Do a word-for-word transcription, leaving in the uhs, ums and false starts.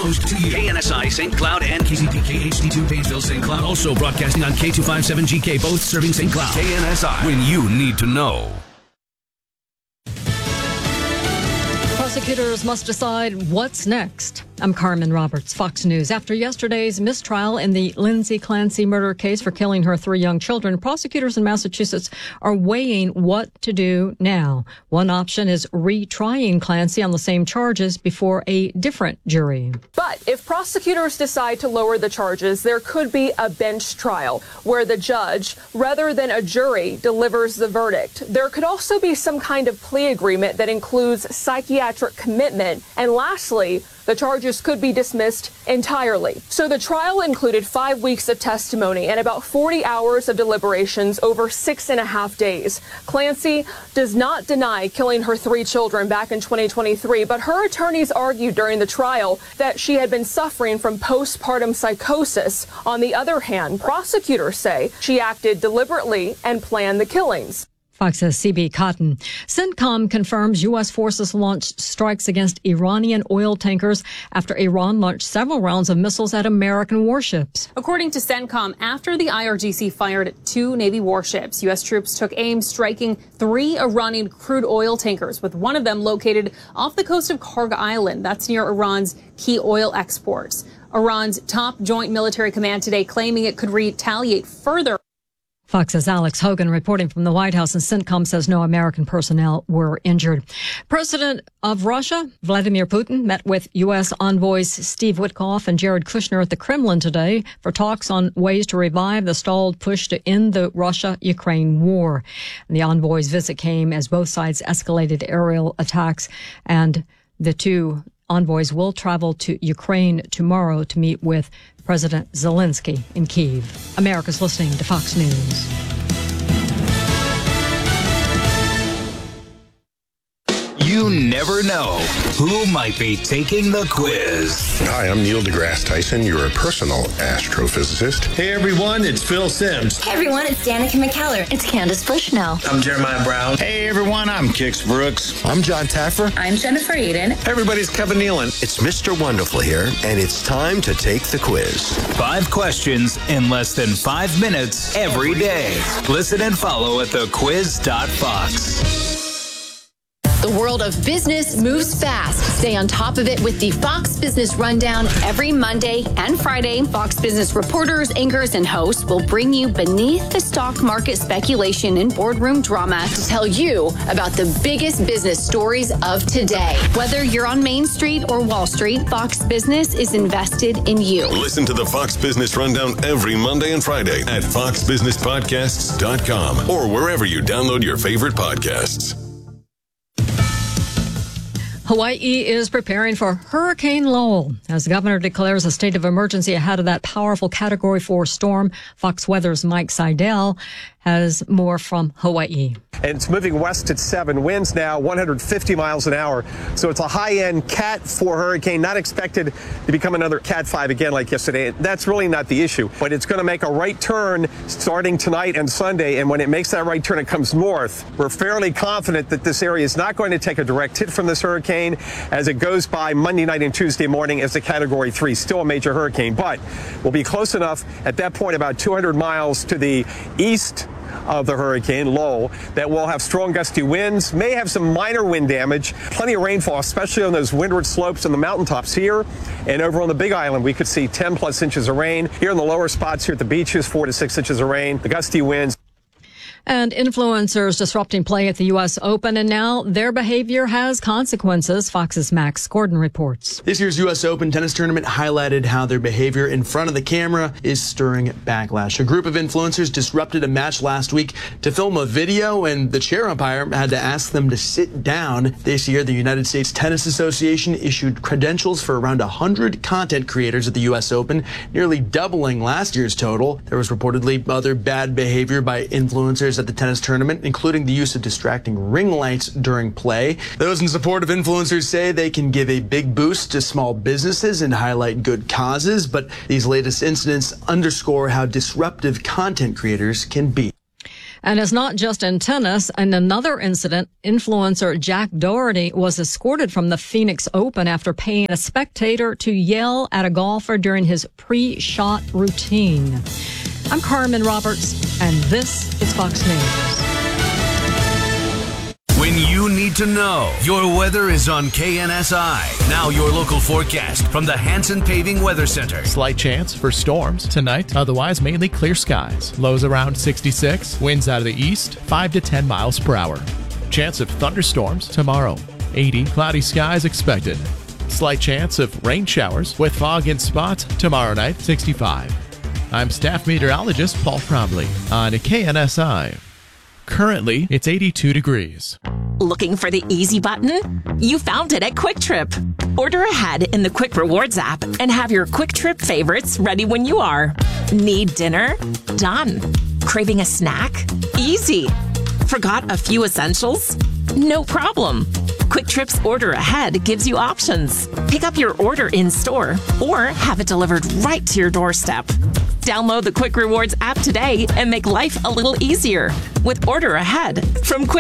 close to you. K N S I, Saint Cloud, and K Z P K H D two, Painesville, Saint Cloud. Also broadcasting on K two fifty-seven G K, both serving Saint Cloud. K N S I, when you need to know. Prosecutors must decide what's next. I'm Carmen Roberts, Fox News. After yesterday's mistrial in the Lindsay Clancy murder case for killing her three young children, prosecutors in Massachusetts are weighing what to do now. One option is retrying Clancy on the same charges before a different jury. But if prosecutors decide to lower the charges, there could be a bench trial where the judge, rather than a jury, delivers the verdict. There could also be some kind of plea agreement that includes psychiatric commitment. And lastly, the charges could be dismissed entirely. So the trial included five weeks of testimony and about forty hours of deliberations over six and a half days. Clancy does not deny killing her three children back in twenty twenty-three, but her attorneys argued during the trial that she had been suffering from postpartum psychosis. On the other hand, prosecutors say she acted deliberately and planned the killings. Fox's C B Cotton. CENTCOM confirms U S forces launched strikes against Iranian oil tankers after Iran launched several rounds of missiles at American warships. According to CENTCOM, after the I R G C fired two Navy warships, U S troops took aim striking three Iranian crude oil tankers, with one of them located off the coast of Kharg Island. That's near Iran's key oil exports. Iran's top joint military command today claiming it could retaliate further. Fox's Alex Hogan reporting from the White House, and CENTCOM says no American personnel were injured. President of Russia, Vladimir Putin, met with U S envoys Steve Witkoff and Jared Kushner at the Kremlin today for talks on ways to revive the stalled push to end the Russia-Ukraine war. And the envoys' visit came as both sides escalated aerial attacks, and the two envoys will travel to Ukraine tomorrow to meet with President Zelensky in Kyiv. America's listening to Fox News. You never know who might be taking the quiz. Hi, I'm Neil deGrasse Tyson, your personal astrophysicist. Hey everyone, it's Phil Simms. Hey everyone, it's Danica McKellar. It's Candace Bushnell. I'm Jeremiah Brown. Hey everyone, I'm Kix Brooks. I'm John Taffer. I'm Jennifer Eden. Hey everybody, it's Kevin Nealon. It's Mister Wonderful here, and it's time to take the quiz. Five questions in less than five minutes every day. Listen and follow at the quiz dot fox. The world of business moves fast. Stay on top of it with the Fox Business Rundown every Monday and Friday. Fox Business reporters, anchors, and hosts will bring you beneath the stock market speculation and boardroom drama to tell you about the biggest business stories of today. Whether you're on Main Street or Wall Street, Fox Business is invested in you. Listen to the Fox Business Rundown every Monday and Friday at fox business podcasts dot com or wherever you download your favorite podcasts. Hawaii is preparing for Hurricane Lowell as the governor declares a state of emergency ahead of that powerful Category four storm. Fox Weather's Mike Seidel has more from Hawaii. And it's moving west at seven. Winds now one hundred fifty miles an hour. So it's a high-end Cat four hurricane, not expected to become another Cat five again like yesterday. That's really not the issue. But it's going to make a right turn starting tonight and Sunday. And when it makes that right turn, it comes north. We're fairly confident that this area is not going to take a direct hit from this hurricane as it goes by Monday night and Tuesday morning as a Category three, still a major hurricane. But we'll be close enough at that point, about two hundred miles to the east of the hurricane, Lowell, that will have strong gusty winds, may have some minor wind damage, plenty of rainfall, especially on those windward slopes on the mountaintops here. And over on the Big Island, we could see ten plus inches of rain. Here in the lower spots here at the beaches, four to six inches of rain, the gusty winds. And influencers disrupting play at the U S Open, and now their behavior has consequences. Fox's Max Gordon reports. This year's U S Open tennis tournament highlighted how their behavior in front of the camera is stirring backlash. A group of influencers disrupted a match last week to film a video, and the chair umpire had to ask them to sit down. This year, the United States Tennis Association issued credentials for around one hundred content creators at the U S Open, nearly doubling last year's total. There was reportedly other bad behavior by influencers at the tennis tournament, including the use of distracting ring lights during play. Those in support of influencers say they can give a big boost to small businesses and highlight good causes, but these latest incidents underscore how disruptive content creators can be. And it's not just in tennis. In another incident, influencer Jack Doherty was escorted from the Phoenix Open after paying a spectator to yell at a golfer during his pre-shot routine. I'm Carmen Roberts, and this is Fox News. When you need to know, your weather is on K N S I. Now your local forecast from the Hanson Paving Weather Center. Slight chance for storms tonight, otherwise mainly clear skies. Lows around sixty-six, winds out of the east, five to ten miles per hour. Chance of thunderstorms tomorrow, eighty, cloudy skies expected. Slight chance of rain showers with fog in spots tomorrow night, sixty-five. I'm staff meteorologist Paul Probley on K N S I. Currently, it's eighty-two degrees. Looking for the easy button? You found it at Quick Trip. Order ahead in the Quick Rewards app and have your Quick Trip favorites ready when you are. Need dinner? Done. Craving a snack? Easy. Forgot a few essentials? No problem. Quick Trip's Order Ahead gives you options. Pick up your order in store or have it delivered right to your doorstep. Download the Quick Rewards app today and make life a little easier with Order Ahead from Quick.